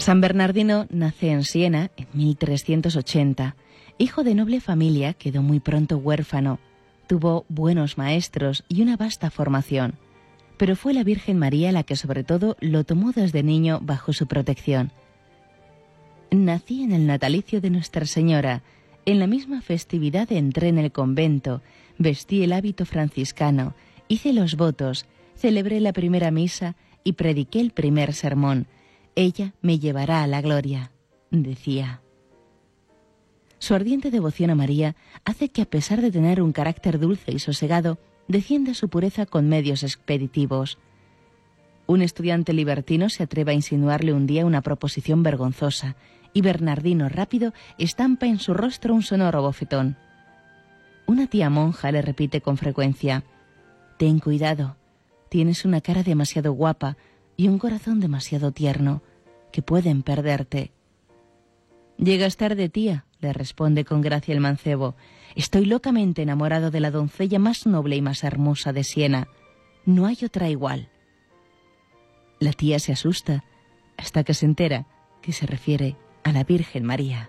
San Bernardino nace en Siena en 1380. Hijo de noble familia, quedó muy pronto huérfano. Tuvo buenos maestros y una vasta formación, pero fue la Virgen María la que sobre todo lo tomó desde niño bajo su protección. Nací en el natalicio de Nuestra Señora. En la misma festividad entré en el convento, vestí el hábito franciscano, hice los votos, celebré la primera misa y prediqué el primer sermón. Ella me llevará a la gloria, decía. Su ardiente devoción a María hace que, a pesar de tener un carácter dulce y sosegado, defienda su pureza con medios expeditivos. Un estudiante libertino se atreve a insinuarle un día una proposición vergonzosa, y Bernardino, rápido, estampa en su rostro un sonoro bofetón. Una tía monja le repite con frecuencia: «Ten cuidado, tienes una cara demasiado guapa y un corazón demasiado tierno, que pueden perderte». «Llegas tarde, tía», le responde con gracia el mancebo. «Estoy locamente enamorado de la doncella más noble y más hermosa de Siena. No hay otra igual». La tía se asusta hasta que se entera que se refiere a la Virgen María.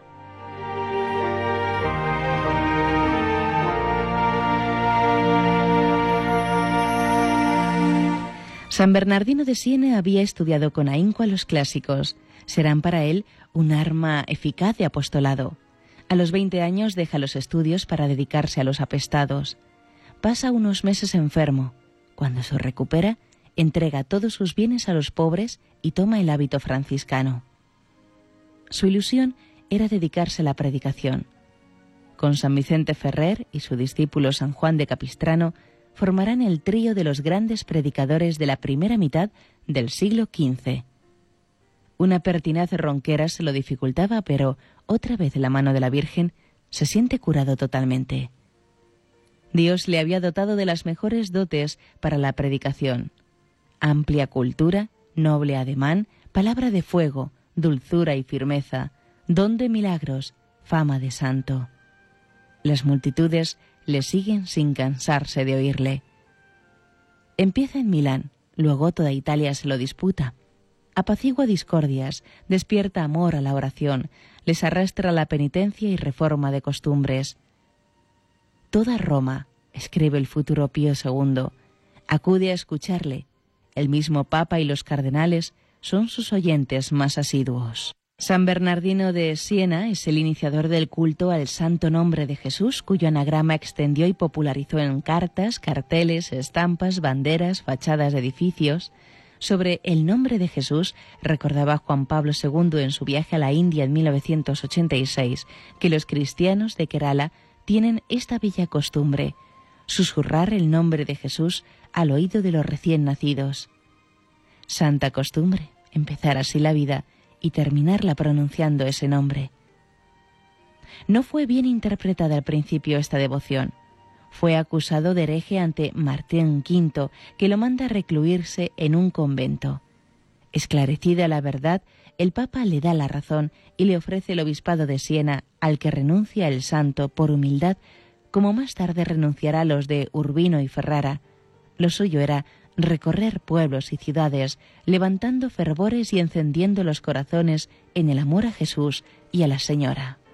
San Bernardino de Siena había estudiado con ahínco a los clásicos. Serán para él un arma eficaz de apostolado. A los 20 años deja los estudios para dedicarse a los apestados. Pasa unos meses enfermo. Cuando se recupera, entrega todos sus bienes a los pobres y toma el hábito franciscano. Su ilusión era dedicarse a la predicación. Con San Vicente Ferrer y su discípulo San Juan de Capistrano formarán el trío de los grandes predicadores de la primera mitad del siglo XV. Una pertinaz ronquera se lo dificultaba, pero otra vez la mano de la Virgen se siente curado totalmente. Dios le había dotado de las mejores dotes para la predicación: amplia cultura, noble ademán, palabra de fuego, dulzura y firmeza, don de milagros, fama de santo. Las multitudes le siguen sin cansarse de oírle. Empieza en Milán, luego toda Italia se lo disputa. Apacigua discordias, despierta amor a la oración, les arrastra a la penitencia y reforma de costumbres. Toda Roma, escribe el futuro Pío II, acude a escucharle. El mismo Papa y los cardenales son sus oyentes más asiduos. San Bernardino de Siena es el iniciador del culto al santo nombre de Jesús, cuyo anagrama extendió y popularizó en cartas, carteles, estampas, banderas, fachadas de edificios. Sobre el nombre de Jesús recordaba Juan Pablo II en su viaje a la India en 1986, que los cristianos de Kerala tienen esta bella costumbre: susurrar el nombre de Jesús al oído de los recién nacidos. Santa costumbre, empezar así la vida y terminarla pronunciando ese nombre. No fue bien interpretada al principio esta devoción. Fue acusado de hereje ante Martín V, que lo manda a recluirse en un convento. Esclarecida la verdad, el Papa le da la razón y le ofrece el obispado de Siena, al que renuncia el santo por humildad, como más tarde renunciará a los de Urbino y Ferrara. Lo suyo era recorrer pueblos y ciudades, levantando fervores y encendiendo los corazones en el amor a Jesús y a la Señora.